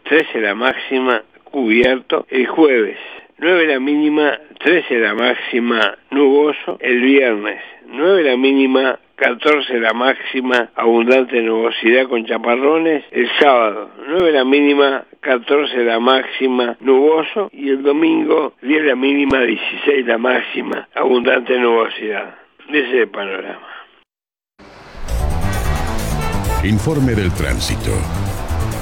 13 la máxima, cubierto. El jueves, 9 la mínima, 13 la máxima, nuboso. El viernes, 9 la mínima, 14 la máxima, abundante nubosidad con chaparrones. El sábado, 9 la mínima, 14 la máxima, nuboso. Y el domingo, 10 la mínima, 16 la máxima, abundante nubosidad. Ese es el panorama. Informe del tránsito.